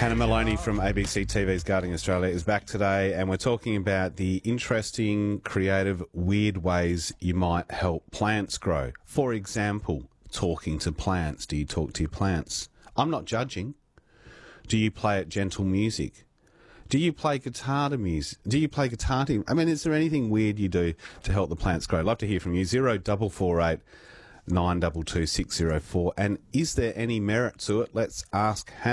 Hannah Maloney from ABC TV's Gardening Australia is back today, and we're talking about the interesting, creative, weird ways you might help plants grow. For example, talking to plants. Do you talk to your plants? I'm not judging. Do you play at gentle music? Do you play guitar to music? Do you play guitar to... I mean, is there anything weird you do to help the plants grow? I'd love to hear from you. 0448 922 604. And is there any merit to it? Let's ask Hannah.